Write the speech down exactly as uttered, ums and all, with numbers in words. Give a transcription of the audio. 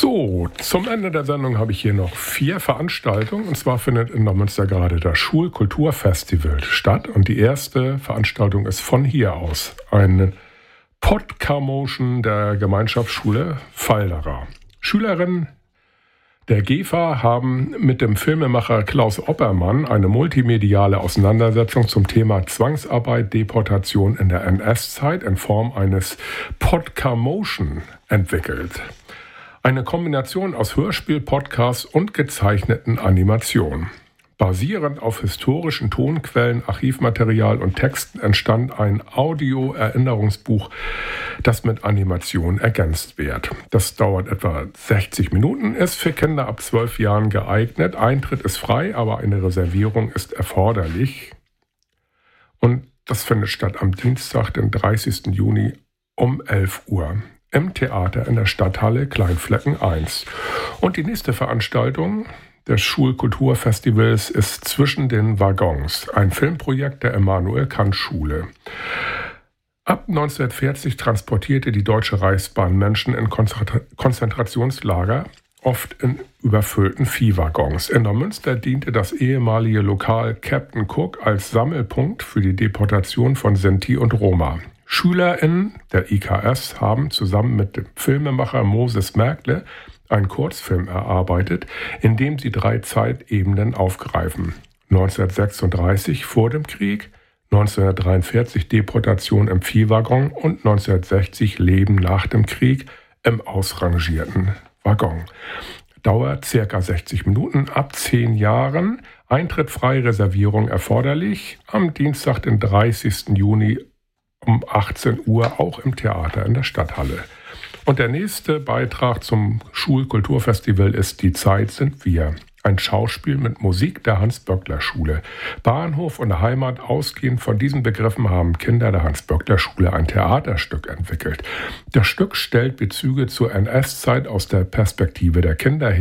So, zum Ende der Sendung habe ich hier noch vier Veranstaltungen. Und zwar findet in Neumünster gerade das Schulkulturfestival statt. Und die erste Veranstaltung ist von hier aus eine Podcamotion der Gemeinschaftsschule Falderer. Schülerinnen der G E F A haben mit dem Filmemacher Klaus Oppermann eine multimediale Auseinandersetzung zum Thema Zwangsarbeit, Deportation in der N S-Zeit in Form eines Podcamotion entwickelt. Eine Kombination aus Hörspiel, Podcast und gezeichneten Animationen. Basierend auf historischen Tonquellen, Archivmaterial und Texten entstand ein Audio-Erinnerungsbuch, das mit Animation ergänzt wird. Das dauert etwa sechzig Minuten, ist für Kinder ab zwölf Jahren geeignet. Eintritt ist frei, aber eine Reservierung ist erforderlich. Und das findet statt am Dienstag, den dreißigsten Juni um elf Uhr. Im Theater in der Stadthalle Kleinflecken eins. Und die nächste Veranstaltung des Schulkulturfestivals ist Zwischen den Waggons, ein Filmprojekt der Immanuel-Kant-Schule. Ab neunzehnhundertvierzig transportierte die Deutsche Reichsbahn Menschen in Konzentrationslager, oft in überfüllten Viehwaggons. In Neumünster diente das ehemalige Lokal Captain Cook als Sammelpunkt für die Deportation von Sinti und Roma. SchülerInnen der I K S haben zusammen mit dem Filmemacher Moses Merkle einen Kurzfilm erarbeitet, in dem sie drei Zeitebenen aufgreifen. neunzehnhundertsechsunddreißig vor dem Krieg, neunzehnhundertdreiundvierzig Deportation im Viehwaggon und neunzehnhundertsechzig Leben nach dem Krieg im ausrangierten Waggon. Dauer ca. sechzig Minuten, ab zehn Jahren, Eintritt frei, Reservierung erforderlich, am Dienstag, den dreißigsten Juni um achtzehn Uhr, auch im Theater in der Stadthalle. Und der nächste Beitrag zum Schulkulturfestival ist Die Zeit sind wir. Ein Schauspiel mit Musik der Hans-Böckler-Schule. Bahnhof und Heimat, ausgehend von diesen Begriffen haben Kinder der Hans-Böckler-Schule ein Theaterstück entwickelt. Das Stück stellt Bezüge zur N S-Zeit aus der Perspektive der Kinder her.